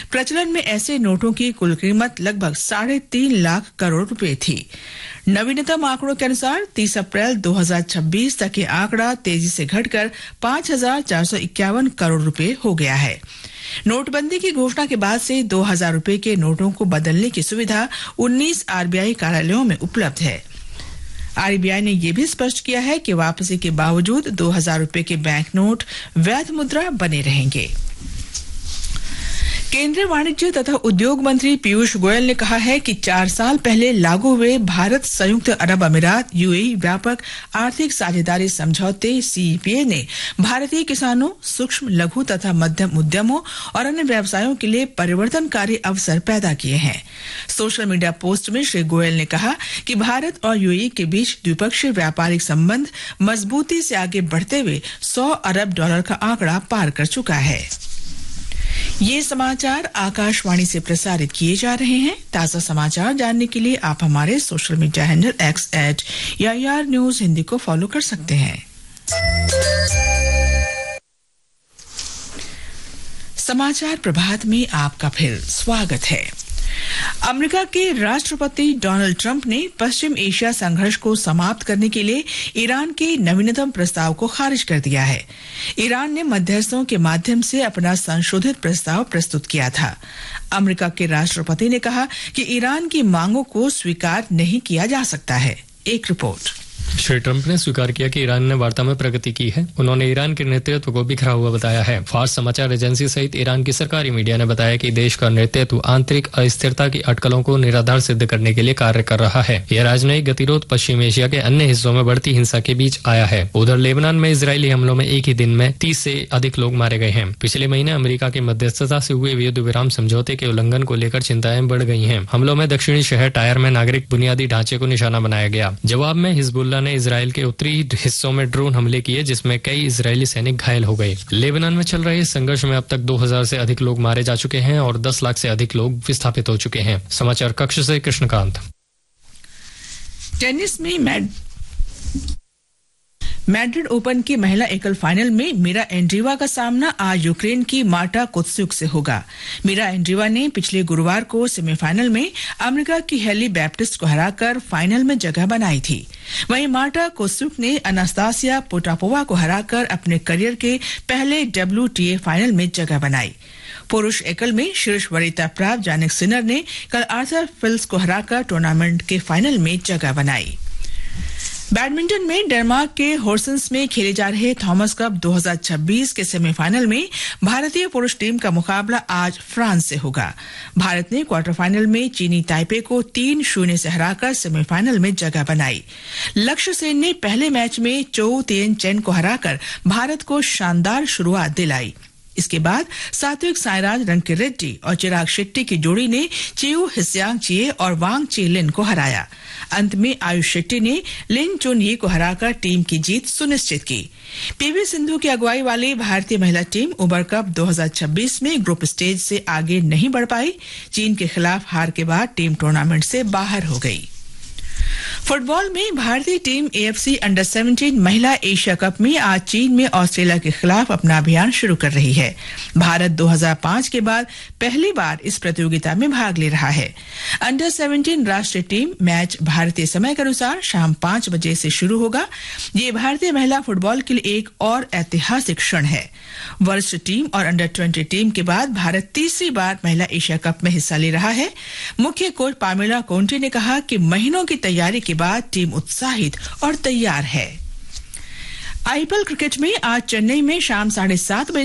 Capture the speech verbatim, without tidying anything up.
प्रचलन में ऐसे नोटों की कुल कीमत लगभग साढ़े तीन लाख करोड़ रुपए थी। नवीनतम आंकड़ों के अनुसार तीस अप्रैल दो हज़ार छब्बीस तक ये आंकड़ा तेजी से घटकर पांच हजार चार सौ इक्यावन करोड़ रुपए हो गया है। नोटबंदी की घोषणा के बाद से दो हजार रुपए के नोटों को बदलने की सुविधा उन्नीस आरबीआई कार्यालयों में उपलब्ध है। आरबीआई ने यह भी स्पष्ट किया है कि वापसी के बावजूद दो हजार रुपए के बैंक नोट वैध मुद्रा बने रहेंगे। केंद्रीय वाणिज्य तथा उद्योग मंत्री पीयूष गोयल ने कहा है कि चार साल पहले लागू हुए भारत संयुक्त अरब अमीरात यूएई व्यापक आर्थिक साझेदारी समझौते सीईपीए ने भारतीय किसानों, सूक्ष्म लघु तथा मध्यम उद्यमों और अन्य व्यवसायों के लिए परिवर्तनकारी अवसर पैदा किए हैं। सोशल मीडिया पोस्ट में श्री गोयल ने कहा कि भारत और यूएई के बीच द्विपक्षीय व्यापारिक संबंध मजबूती से आगे बढ़ते हुए सौ अरब डॉलर का आंकड़ा पार कर चुका है। ये समाचार आकाशवाणी से प्रसारित किए जा रहे हैं। ताजा समाचार जानने के लिए आप हमारे social media handle x eight AIR news Hindi को फॉलो कर सकते हैं। समाचार प्रभात में आपका फिर स्वागत है। अमेरिका के राष्ट्रपति डोनाल्ड ट्रंप ने पश्चिम एशिया संघर्ष को समाप्त करने के लिए ईरान के नवीनतम प्रस्ताव को खारिज कर दिया है। ईरान ने मध्यस्थों के माध्यम से अपना संशोधित प्रस्ताव प्रस्तुत किया था। अमेरिका के राष्ट्रपति ने कहा कि ईरान की मांगों को स्वीकार नहीं किया जा सकता है। एक रिपोर्ट। श्री ट्रंप ने स्वीकार किया कि ईरान ने वार्ता में प्रगति की है। उन्होंने ईरान के नेतृत्व को बिखरा हुआ बताया है। फार्स समाचार एजेंसी सहित ईरान की सरकारी मीडिया ने बताया कि देश का नेतृत्व आंतरिक अस्थिरता की अटकलों को निराधार सिद्ध करने के लिए कार्य कर रहा है। यह राजनयिक गतिरोध पश्चिम एशिया के अन्य हिस्सों में बढ़ती हिंसा के बीच आया है। उधर लेबनान में इजरायली हमलों में एक ही दिन में तीस से अधिक लोग मारे गए हैं। पिछले महीने अमेरिका की मध्यस्थता से हुए युद्ध विराम समझौते के उल्लंघन को लेकर चिंताएं बढ़ गई हैं। हमलों में दक्षिणी शहर टायर में नागरिक बुनियादी ढांचे को निशाना बनाया गया। जवाब में हिजबुल्लाह ने इजराइल के उत्तरी हिस्सों में ड्रोन हमले किए, जिसमें कई इजरायली सैनिक घायल हो गए। लेबनान में चल रहे संघर्ष में अब तक दो हज़ार से अधिक लोग मारे जा चुके हैं और दस लाख से अधिक लोग विस्थापित हो चुके हैं। समाचार कक्ष से कृष्णकांत। टेनिस में मैड मैड्रिड ओपन की महिला एकल फाइनल में मीरा एंड्रीवा का सामना आज यूक्रेन की मार्टा कोत्स्युक से होगा। मीरा एंड्रीवा ने पिछले गुरुवार को सेमीफाइनल में अमेरिका की हेली बैप्टिस्ट को हराकर फाइनल में जगह बनाई थी। वहीं मार्टा कोत्स्युक ने अनास्तासिया पोटापोवा को हराकर अपने करियर के पहले डब्ल्यूटीए फाइनल में जगह बनाई। पुरुष एकल में शीर्ष वरीयता प्राप्त जानिक सिनर ने कल आर्थर फिल्स को हराकर टूर्नामेंट के फाइनल में जगह बनाई। बैडमिंटन में डेनमार्क के होर्सेंस में खेले जा रहे थॉमस कप दो हज़ार छब्बीस के सेमीफाइनल में भारतीय पुरुष टीम का मुकाबला आज फ्रांस से होगा। भारत ने क्वार्टर फाइनल में चीनी ताइपे को तीन शून्य से हराकर सेमीफाइनल में जगह बनाई। लक्ष्य सेन ने पहले मैच में चोउ तिएन चेन को हराकर भारत को शानदार शुरुआत दिलाई। इसके बाद सात्विक साईराज रंकीरेड्डी और चिराग शेट्टी की जोड़ी ने चिऊ हिस्यांग चिए और वांग चेलिन को हराया। अंत में आयुष शेट्टी ने लिन चुन ही को हराकर टीम की जीत सुनिश्चित की। पीवी सिंधु की अगुवाई वाली भारतीय महिला टीम उबर कप दो हज़ार छब्बीस में ग्रुप स्टेज से आगे नहीं बढ़ पाई। चीन के खिलाफ हार के बाद टीम टूर्नामेंट से बाहर हो गई। फुटबॉल में भारतीय टीम एएफसी अंडर सत्रह महिला एशिया कप में आज चीन में ऑस्ट्रेलिया के खिलाफ अपना अभियान शुरू कर रही है। भारत दो हज़ार पाँच के बाद पहली बार इस प्रतियोगिता में भाग ले रहा है। अंडर सत्रह राष्ट्रीय टीम मैच भारतीय समय के अनुसार शाम पांच बजे से शुरू होगा। ये भारतीय महिला फुटबॉल के लिए एक और ऐतिहासिक क्षण है। वरिष्ठ टीम और अंडर बीस टीम के बाद भारत तीसरी बार महिला एशिया कप में हिस्सा ले रहा है। मुख्य कोच पामेला कोंटे ने कहा कि महीनों की तैयारी के बाद टीम उत्साहित और तैयार है। आईपीएल क्रिकेट में आज चेन्नई में शाम साढ़े सात बजे